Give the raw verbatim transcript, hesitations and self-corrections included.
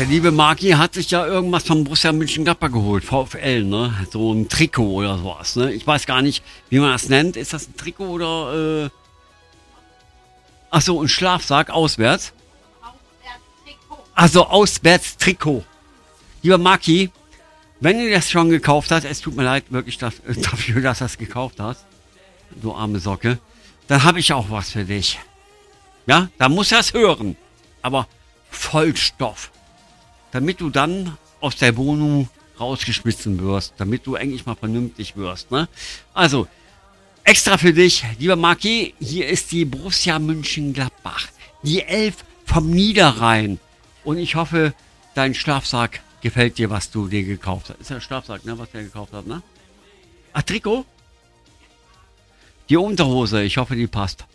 Der liebe Maki hat sich ja irgendwas von Borussia Mönchengladbach geholt, VfL, ne? So ein Trikot oder sowas, ne? Ich weiß gar nicht, wie man das nennt. Ist das ein Trikot oder, äh... Ach so, ein Schlafsack auswärts? Auswärtstrikot. Also Auswärtstrikot. Lieber Maki, wenn du das schon gekauft hast, es tut mir leid wirklich das, äh, dafür, dass du das gekauft hast, du arme Socke, dann habe ich auch was für dich. Ja, da musst du das hören. Aber Vollstoff. Damit du dann aus der Wohnung rausgeschmissen wirst, damit du eigentlich mal vernünftig wirst, ne? Also, extra für dich, lieber Maki, hier ist die Borussia Mönchengladbach, die Elf vom Niederrhein. Und ich hoffe, dein Schlafsack gefällt dir, was du dir gekauft hast. Ist ja ein Schlafsack, ne, was der gekauft hat, ne? Ach, Trikot? Die Unterhose, ich hoffe, die passt.